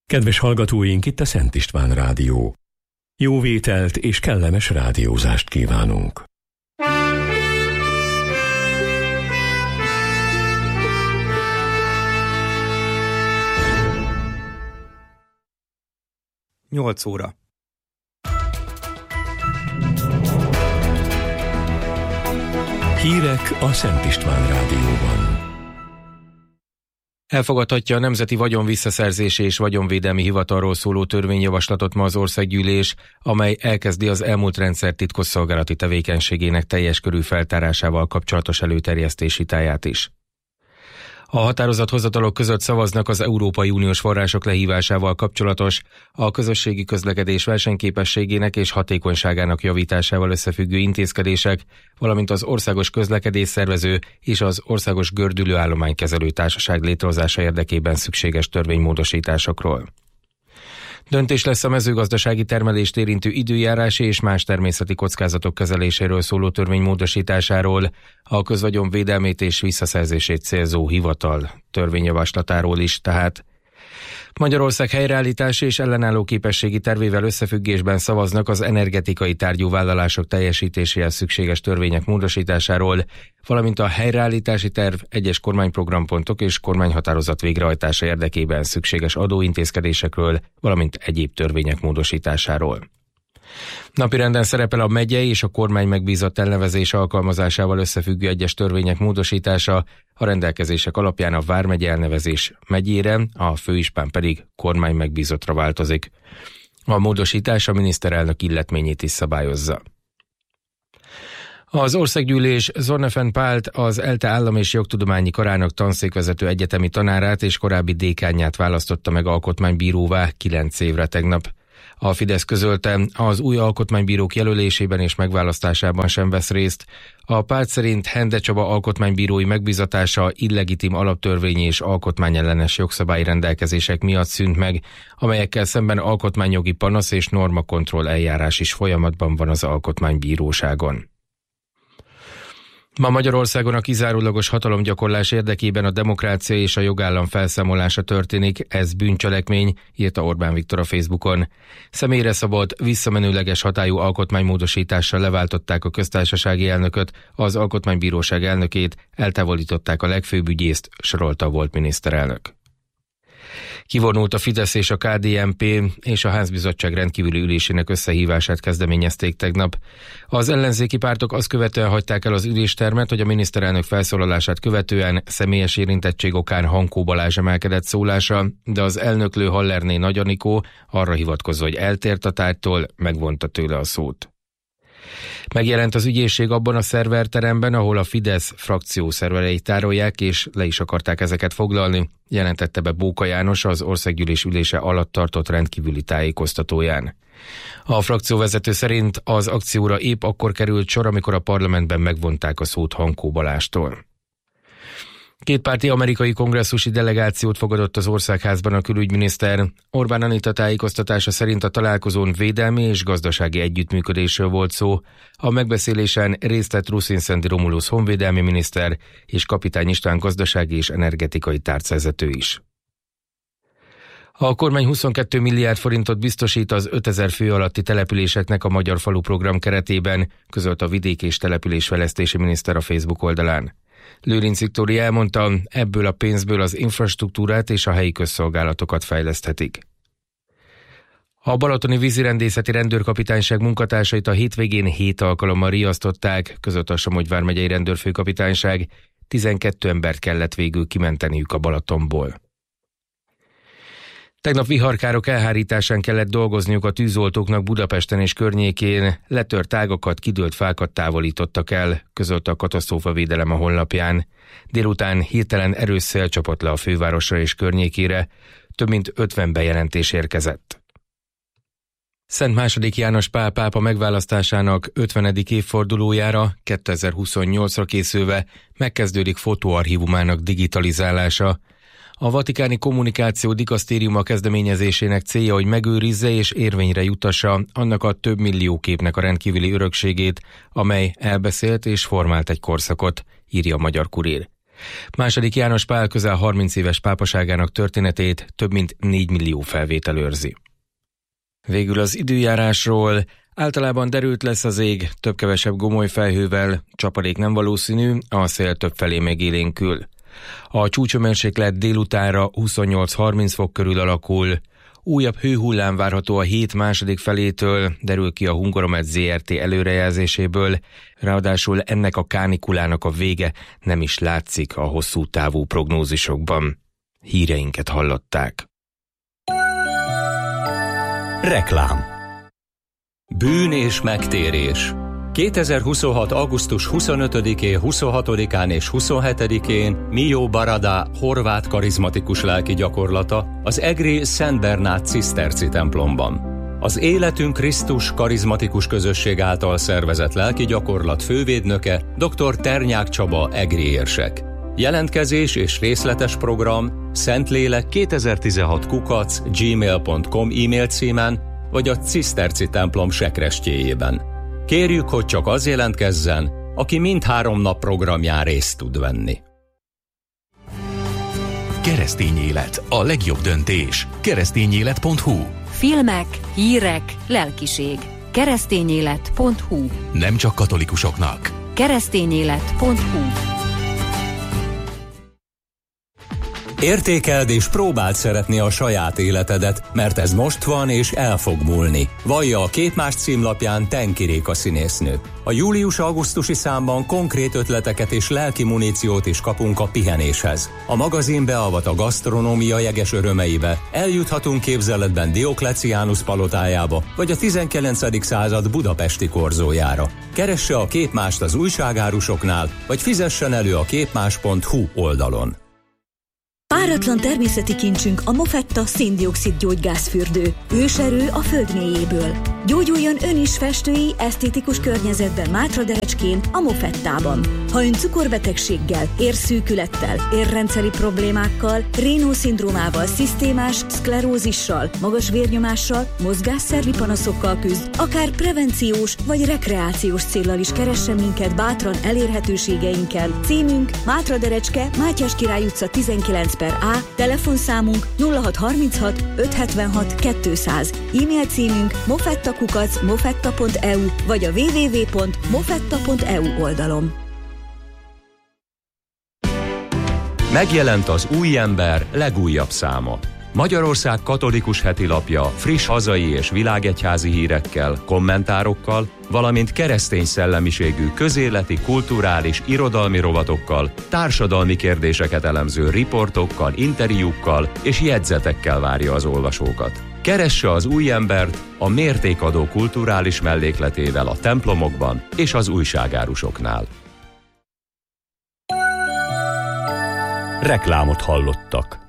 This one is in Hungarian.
Kedves hallgatóink, itt a Szent István Rádió. Jó vételt és kellemes rádiózást kívánunk. Nyolc óra. Hírek a Szent István Rádióban. Elfogadhatja a Nemzeti Vagyonvisszaszerzési és Vagyonvédelmi Hivatalról szóló törvényjavaslatot ma az Országgyűlés, amely elkezdi az elmúlt rendszer titkosszolgálati tevékenységének teljes körű feltárásával kapcsolatos előterjesztési táját is. A határozathozatalok között szavaznak az Európai Uniós források lehívásával kapcsolatos, a közösségi közlekedés versenyképességének és hatékonyságának javításával összefüggő intézkedések, valamint az Országos Közlekedés Szervező és az Országos Gördülőállománykezelő Társaság létrehozása érdekében szükséges törvénymódosításokról. Döntés lesz a mezőgazdasági termelést érintő időjárási és más természeti kockázatok kezeléséről szóló törvény módosításáról, a közvagyon védelmét és visszaszerzését célzó hivatal törvényjavaslatáról is, tehát Magyarország helyreállítási és ellenálló képességi tervével összefüggésben szavaznak az energetikai tárgyú vállalások teljesítéséhez szükséges törvények módosításáról, valamint a helyreállítási terv, egyes kormányprogrampontok és kormányhatározat végrehajtása érdekében szükséges adóintézkedésekről, valamint egyéb törvények módosításáról. Napirenden szerepel a megye és a kormány megbízott elnevezés alkalmazásával összefüggő egyes törvények módosítása, a rendelkezések alapján a vármegye elnevezés megyére, a főispán pedig kormány megbízottra változik. A módosítás a miniszterelnök illetményét is szabályozza. Az Országgyűlés Zornefen Pált, az ELTE Állam- és Jogtudományi Karának tanszékvezető egyetemi tanárát és korábbi dékánját választotta meg alkotmánybíróvá 9 évre tegnap. A Fidesz közölte, az új alkotmánybírók jelölésében és megválasztásában sem vesz részt. A párt szerint Hende Csaba alkotmánybírói megbízatása illegitim alaptörvényi és alkotmányellenes jogszabályi rendelkezések miatt szűnt meg, amelyekkel szemben alkotmányjogi panasz és normakontroll eljárás is folyamatban van az alkotmánybíróságon. Ma Magyarországon a kizárólagos hatalomgyakorlás érdekében a demokrácia és a jogállam felszámolása történik, ez bűncselekmény, írta Orbán Viktor a Facebookon. Személyre szabott, visszamenőleges hatályú alkotmánymódosítással leváltották a köztársasági elnököt, az alkotmánybíróság elnökét, eltávolították a legfőbb ügyészt, sorolta a volt miniszterelnök. Kivonult a Fidesz és a KDNP, és a Házbizottság rendkívüli ülésének összehívását kezdeményezték tegnap. Az ellenzéki pártok azt követően hagyták el az üléstermet, hogy a miniszterelnök felszólalását követően személyes érintettség okán Hankó Balázs emelkedett szólásra, de az elnöklő Hallerné Nagy Anikó arra hivatkozva, hogy eltért a tárgytól, megvonta tőle a szót. Megjelent az ügyészség abban a szerverteremben, ahol a Fidesz frakció szervereit tárolják, és le is akarták ezeket foglalni, jelentette be Bóka János az Országgyűlés ülése alatt tartott rendkívüli tájékoztatóján. A frakcióvezető szerint az akcióra épp akkor került sor, amikor a parlamentben megvonták a szót Hankó Balázstól. Kétpárti amerikai kongresszusi delegációt fogadott az Országházban a külügyminiszter. Orbán Anita tájékoztatása szerint a találkozón védelmi és gazdasági együttműködésről volt szó. A megbeszélésen részt vett Ruszinszendi Romulus honvédelmi miniszter és Kapitány István gazdasági és energetikai tárcavezető is. A kormány 22 milliárd forintot biztosít az 5000 fő alatti településeknek a Magyar Falu program keretében, közölt a vidék- és településfejlesztési miniszter a Facebook oldalán. Lőrinc Viktória elmondta, ebből a pénzből az infrastruktúrát és a helyi közszolgálatokat fejleszthetik. A balatoni vízirendészeti rendőrkapitányság munkatársait a hétvégén 7 alkalommal riasztották, között a Somogy vármegyei rendőrfőkapitányság, 12 embert kellett végül kimenteniük a Balatonból. Tegnap viharkárok elhárításán kellett dolgozniuk a tűzoltóknak Budapesten és környékén, letört ágakat, kidőlt fákat távolítottak el, közölte a katasztrófavédelem a honlapján. Délután hirtelen erős szél csapott le a fővárosra és környékére, több mint 50 bejelentés érkezett. Szent II. János Pál pápa megválasztásának 50. évfordulójára 2028-ra készülve megkezdődik fotóarchívumának digitalizálása. A Vatikáni Kommunikáció Dikasztériuma kezdeményezésének célja, hogy megőrizze és érvényre jutassa annak a több millió képnek a rendkívüli örökségét, amely elbeszélt és formált egy korszakot, írja a Magyar Kurír. II. János Pál közel 30 éves pápaságának történetét több mint 4 millió felvétel őrzi. Végül az időjárásról. Általában derült lesz az ég, több-kevesebb gomoly felhővel, csapadék nem valószínű, a szél többfelé megélénkül. A csúcshőmérséklet délutánra 28-30 fok körül alakul. Újabb hőhullám várható a hét második felétől, derül ki a Hungaromet Zrt. Előrejelzéséből, ráadásul ennek a kánikulának a vége nem is látszik a hosszú távú prognózisokban. Híreinket hallották. Reklám. Bűn és megtérés. 2026. augusztus 25-én, 26-án és 27-én Mio Barada horvát karizmatikus lelki gyakorlata az egri Szent Bernát ciszterci templomban. Az Életünk Krisztus karizmatikus közösség által szervezett lelki gyakorlat fővédnöke dr. Ternyák Csaba egri érsek. Jelentkezés és részletes program szentlélek2016@gmail.com e-mail címen vagy a ciszterci templom sekrestjéjében. Kérjük, hogy csak az jelentkezzen, aki mindhárom nap programján részt tud venni. Keresztény élet, a legjobb döntés. Keresztényélet.hu. Filmek, hírek, lelkiség. Keresztényélet.hu. Nem csak katolikusoknak. Keresztényélet.hu. Értékeld és próbáld szeretni a saját életedet, mert ez most van és el fog múlni. Vallja a Képmás címlapján Tenki Réka színésznő. A július-augusztusi számban konkrét ötleteket és lelki muníciót is kapunk a pihenéshez. A magazin beavat a gasztronómia jeges örömeibe, eljuthatunk képzeletben Diokleciánus palotájába, vagy a 19. század budapesti korzójára. Keresse a Képmást az újságárusoknál, vagy fizessen elő a képmás.hu oldalon. Páratlan természeti kincsünk a Mofetta szén-dioxid gyógygázfürdő. Őserő a föld mélyéből. Gyógyuljon ön is festői, esztétikus környezetben Mátraderecskén, a Mofettában. Ha ön cukorbetegséggel, érszűkülettel, érrendszeri problémákkal, Raynaud-szindrómával, szisztémás szklerózissal, magas vérnyomással, mozgásszervi panaszokkal küzd, akár prevenciós vagy rekreációs céllal is keressen minket bátran elérhetőségeinkkel. Címünk Mátraderecske, Mátyás Király utca 19/A, telefonszámunk 0636 576 200, e-mail címünk mofetta@mofetta.eu vagy a www.mofetta.eu oldalon. Megjelent az Új Ember legújabb száma. Magyarország katolikus hetilapja friss hazai és világegyházi hírekkel, kommentárokkal, valamint keresztény szellemiségű közéleti, kulturális, irodalmi rovatokkal, társadalmi kérdéseket elemző riportokkal, interjúkkal és jegyzetekkel várja az olvasókat. Keresse az Új Embert a mértékadó kulturális mellékletével a templomokban és az újságárusoknál. Reklámot hallottak.